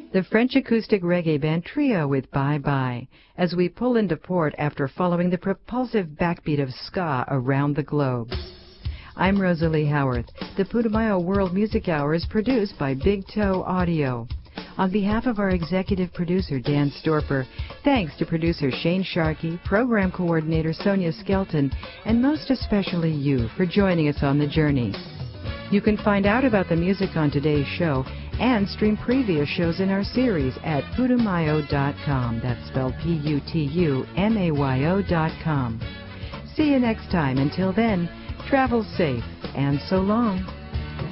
The French acoustic reggae band Trio with Bye Bye, as we pull into port after following the propulsive backbeat of ska around the globe. I'm Rosalie Howarth. The Putumayo World Music Hour is produced by Big Toe Audio. On behalf of our executive producer, Dan Storper, thanks to producer Shane Sharkey, program coordinator Sonia Skelton, and most especially you for joining us on the journey. You can find out about the music on today's show and stream previous shows in our series at putumayo.com. That's spelled Putumayo.com. See you next time. Until then, travel safe and so long.